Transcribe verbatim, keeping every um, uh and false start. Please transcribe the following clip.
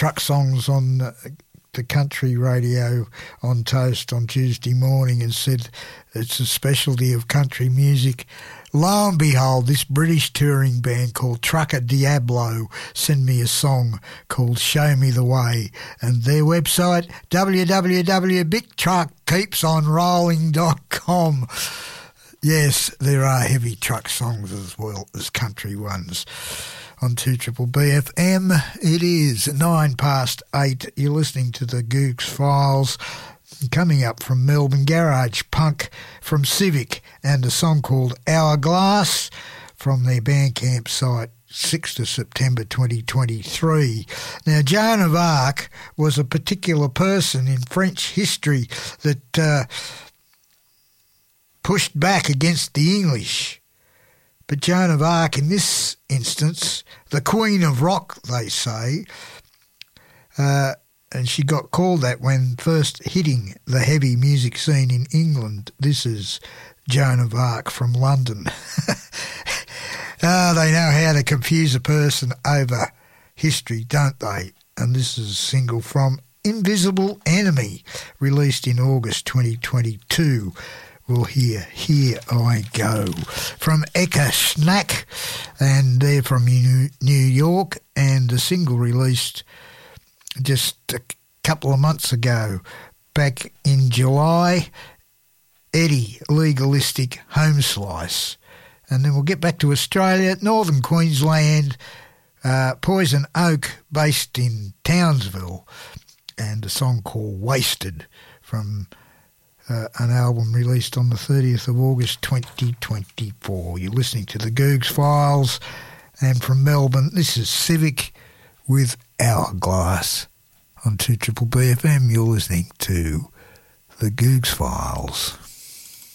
truck songs on uh, the country radio on Toast on Tuesday morning and said it's a specialty of country music. Lo and behold, this British touring band called Trucker Diablo send me a song called Show Me the Way, and their website, w w w dot big truck keeps on rolling dot com. Yes, there are heavy truck songs as well as country ones. On two Triple B F M, it is nine past eight. You're listening to the Googs Files. Coming up from Melbourne, Garage Punk from Civic, and a song called Hourglass from their Bandcamp site, sixth of September twenty twenty-three. Now, Joan of Arc was a particular person in French history that uh, pushed back against the English. But Joan of Arc, in this instance, the Queen of Rock, they say, uh, and she got called that when first hitting the heavy music scene in England. This is Joan of Arc from London. Ah, they know how to confuse a person over history, don't they? And this is a single from Invisible Enemy, released in August twenty twenty-two. We'll hear Here I Go from Eka Snack, and they're from New York, and the single released just a couple of months ago, back in July, Eddie, Legalistic Home Slice. And then we'll get back to Australia, Northern Queensland, uh, Poison Oak, based in Townsville, and a song called Wasted from uh, an album released on the thirtieth of August twenty twenty-four. You're listening to the Googs Files, and from Melbourne, this is Civic with Hourglass. On two Triple B F M, you're listening to the Googs Files.